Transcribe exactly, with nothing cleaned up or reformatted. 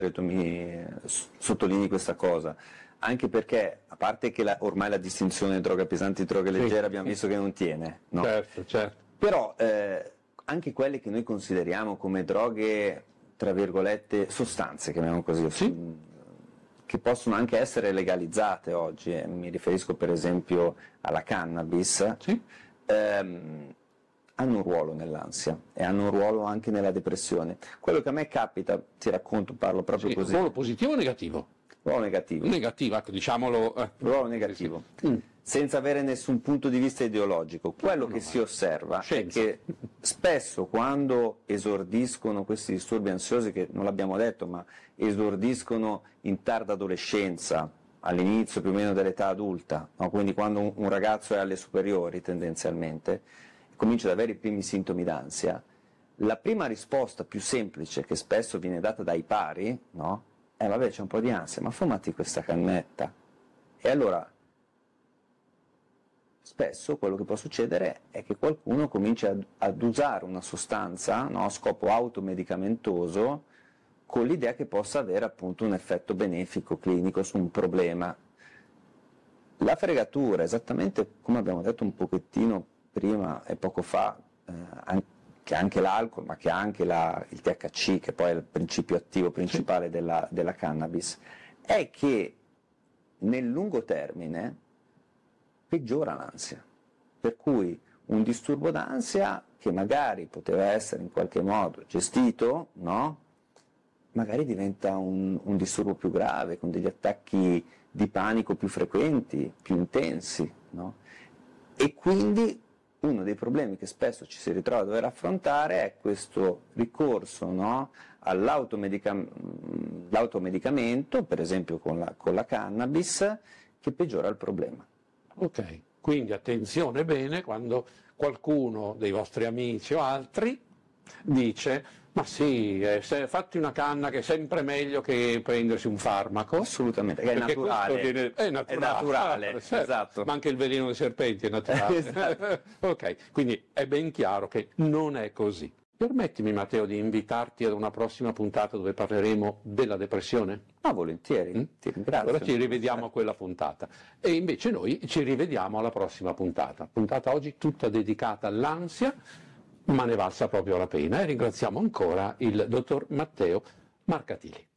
tu mi sottolinei questa cosa, anche perché, a parte che la, ormai la distinzione droga pesante e droga leggera sì. abbiamo visto che non tiene, no? Certo, certo. Però eh, anche quelle che noi consideriamo come droghe, tra virgolette, sostanze, chiamiamo così, sì. che possono anche essere legalizzate oggi, eh, mi riferisco per esempio alla cannabis, sì. ehm, hanno un ruolo nell'ansia e hanno un ruolo anche nella depressione. Quello che a me capita, ti racconto, parlo proprio sì, così. Ruolo positivo o negativo? Ruolo negativo. Negativo, ecco, diciamolo. Eh. Ruolo negativo. Sì, sì. Mm. Senza avere nessun punto di vista ideologico. Quello no, che no, si osserva scienza. È che spesso quando esordiscono questi disturbi ansiosi, che non l'abbiamo detto, ma esordiscono in tarda adolescenza, all'inizio più o meno dell'età adulta, no? Quindi quando un, un ragazzo è alle superiori tendenzialmente, comincia ad avere i primi sintomi d'ansia, la prima risposta più semplice che spesso viene data dai pari, no? Eh vabbè, c'è un po' di ansia, ma fumati questa cannetta. E allora, spesso quello che può succedere è che qualcuno comincia ad, ad usare una sostanza, no, a scopo automedicamentoso, con l'idea che possa avere appunto un effetto benefico clinico su un problema. La fregatura, esattamente come abbiamo detto un pochettino prima e poco fa, eh, anche, che anche l'alcol, ma che anche la, il T H C, che poi è il principio attivo principale sì. della, della cannabis, è che nel lungo termine peggiora l'ansia. Per cui un disturbo d'ansia che magari poteva essere in qualche modo gestito, no? Magari diventa un, un disturbo più grave, con degli attacchi di panico più frequenti, più intensi, no? E quindi uno dei problemi che spesso ci si ritrova a dover affrontare è questo ricorso, no, all'automedicamento, per esempio con la, con la cannabis, che peggiora il problema. Ok, quindi attenzione bene quando qualcuno dei vostri amici o altri dice ma sì, eh, se, fatti una canna che è sempre meglio che prendersi un farmaco. Assolutamente, che è naturale. Viene, è naturale, è naturale certo, esatto. Ma anche il veleno dei serpenti è naturale. Esatto. Ok, quindi è ben chiaro che non è così. Permettimi, Matteo, di invitarti ad una prossima puntata dove parleremo della depressione? Ah, volentieri, mm? Ti ringrazio. Allora ci rivediamo a quella puntata. E invece noi ci rivediamo alla prossima puntata. Puntata oggi tutta dedicata all'ansia, ma ne valsa proprio la pena. E ringraziamo ancora il dottor Matteo Marcatili.